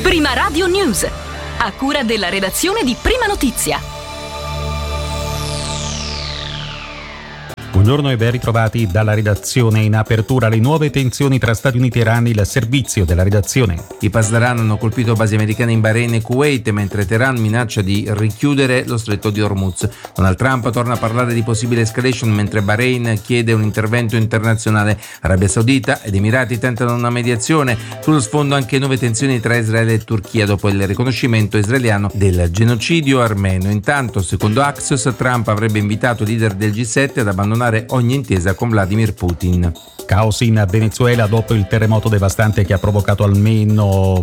Prima Radio News, a cura della redazione di Prima Notizia. Buongiorno e ben ritrovati dalla redazione. In apertura le nuove tensioni tra Stati Uniti e Iran, il servizio della redazione. I Pasdaran hanno colpito basi americane in Bahrain e Kuwait, mentre Teheran minaccia di richiudere lo stretto di Hormuz. Donald Trump torna a parlare di possibile escalation, mentre Bahrain chiede un intervento internazionale. Arabia Saudita ed Emirati tentano una mediazione. Sullo sfondo anche nuove tensioni tra Israele e Turchia dopo il riconoscimento israeliano del genocidio armeno. Intanto, secondo Axios, Trump avrebbe invitato i leader del G7 ad abbandonare ogni intesa con Vladimir Putin. Caos in Venezuela dopo il terremoto devastante che ha provocato almeno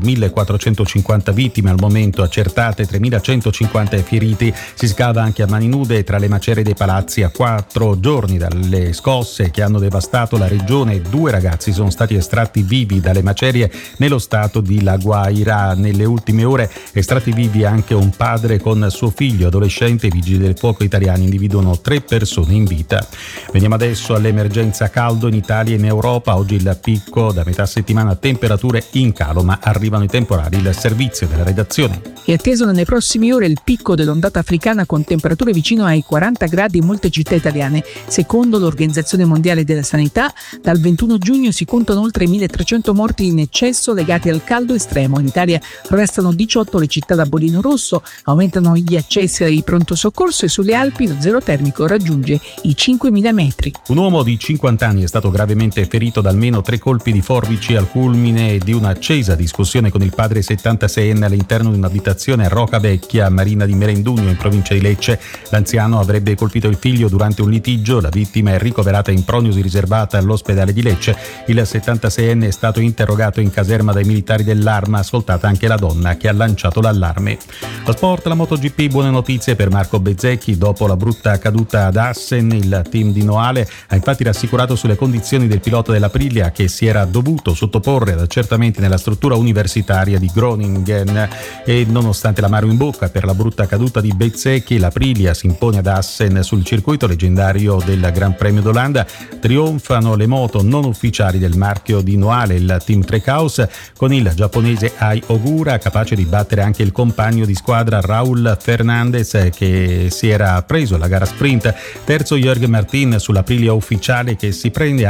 1450 vittime, al momento accertate 3150 feriti. Si scava anche a mani nude tra le macerie dei palazzi a 4 giorni dalle scosse che hanno devastato la regione. 2 ragazzi sono stati estratti vivi dalle macerie nello stato di La Guaira. Nelle ultime ore estratti vivi anche un padre con suo figlio adolescente. I vigili del fuoco italiani individuano 3 persone in vita. Veniamo adesso all'emergenza caldo in Italia e in Europa. Oggi il picco, da metà settimana temperature in calo, ma arrivano i temporali. Il servizio della redazione. È atteso nelle prossime ore il picco dell'ondata africana con temperature vicino ai 40 gradi in molte città italiane. Secondo l'Organizzazione Mondiale della Sanità, dal 21 giugno si contano oltre 1300 morti in eccesso legati al caldo estremo. In Italia restano 18 le città da bollino rosso, aumentano gli accessi ai pronto soccorso e sulle Alpi lo zero termico raggiunge i 5.000 metri. Un uomo di 50 anni è stato gravemente ferito da almeno 3 colpi di forbici al culmine di un'accesa discussione con il padre 76enne all'interno di un'abitazione a Rocavecchia, Marina di Merendugno, in provincia di Lecce. L'anziano avrebbe colpito il figlio durante un litigio. La vittima è ricoverata in prognosi riservata all'ospedale di Lecce. Il 76enne è stato interrogato in caserma dai militari dell'Arma, ascoltata anche la donna che ha lanciato l'allarme. Lo sport, la MotoGP, buone notizie per Marco Bezzecchi. Dopo la brutta caduta ad Assen, il team di Noale ha infatti rassicurato sulle condizioni del pilota dell'Aprilia, che si era dovuto sottoporre ad accertamenti nella struttura universitaria di Groningen. E nonostante l'amaro in bocca per la brutta caduta di Bezzecchi, l'Aprilia si impone ad Assen sul circuito leggendario del Gran Premio d'Olanda. Trionfano le moto non ufficiali del marchio di Noale, il team Trecaus, con il giapponese Ai Ogura capace di battere anche il compagno di squadra Raul Fernandez, che si era preso la gara sprint. Terzo Jorge Martin sull'Aprilia ufficiale, che si prende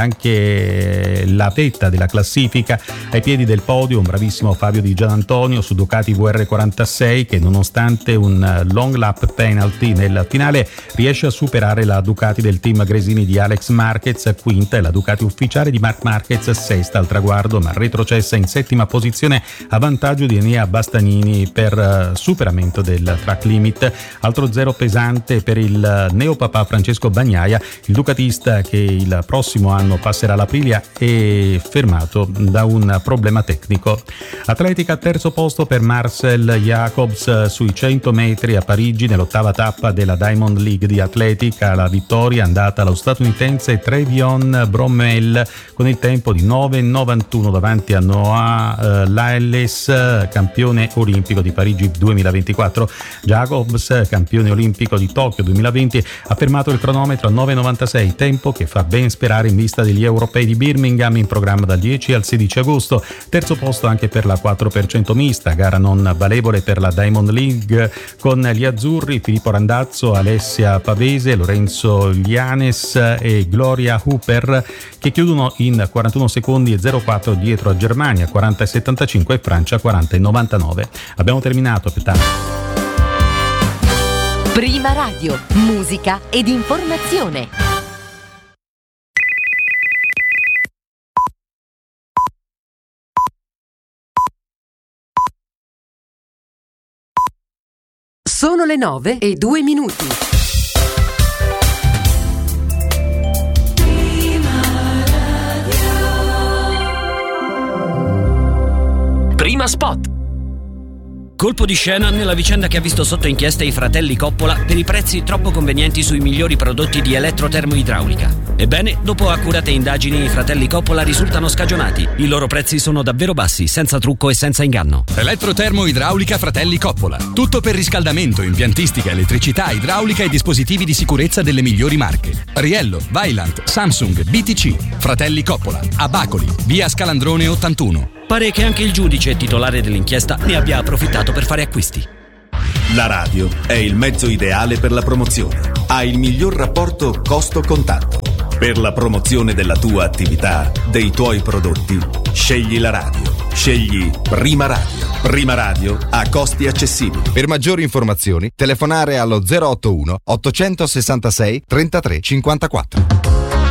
anche la vetta della classifica. Ai piedi del podio un bravissimo Fabio Di Gianantonio su Ducati VR46, che nonostante un long lap penalty nel finale riesce a superare la Ducati del team Gresini di Alex Marquez, quinta, e la Ducati ufficiale di Marc Marquez, sesta al traguardo, ma retrocessa in settima posizione a vantaggio di Enea Bastianini per superamento del track limit. Altro zero pesante per il neopapà Francesco Bagnaia. Il ducatista, che il prossimo anno passerà l'Aprilia, è fermato da un problema tecnico. Atletica, terzo posto per Marcel Jacobs sui 100 metri a Parigi nell'ottava tappa della Diamond League di atletica. La vittoria è andata allo statunitense Trevion Bromell con il tempo di 9,91 davanti a Noah Lyles, campione olimpico di Parigi 2024. Jacobs, campione olimpico di Tokyo 2020, ha fermato il cronometro a 9,96, tempo che fa ben sperare in vista degli europei di Birmingham in programma dal 10 al 16 agosto. Terzo posto anche per la 4% mista, gara non valevole per la Diamond League, con gli azzurri Filippo Randazzo, Alessia Pavese, Lorenzo Lianes e Gloria Hooper, che chiudono in 41 secondi e 04 dietro a Germania 40,75 e Francia 40,99. Abbiamo terminato. Prima Radio, musica ed informazione. Sono le 9:02. Prima spot. Colpo di scena nella vicenda che ha visto sotto inchiesta i fratelli Coppola per i prezzi troppo convenienti sui migliori prodotti di elettrotermoidraulica. Ebbene, dopo accurate indagini, i fratelli Coppola risultano scagionati. I loro prezzi sono davvero bassi, senza trucco e senza inganno. Elettrotermoidraulica Fratelli Coppola. Tutto per riscaldamento, impiantistica, elettricità, idraulica e dispositivi di sicurezza delle migliori marche. Riello, Vaillant, Samsung, BTC. Fratelli Coppola. A Bacoli, via Scalandrone 81. Pare che anche il giudice titolare dell'inchiesta ne abbia approfittato per fare acquisti. La radio è il mezzo ideale per la promozione. Ha il miglior rapporto costo-contatto. Per la promozione della tua attività, dei tuoi prodotti, scegli la radio. Scegli Prima Radio. Prima Radio a costi accessibili. Per maggiori informazioni, telefonare allo 081 866 33 54.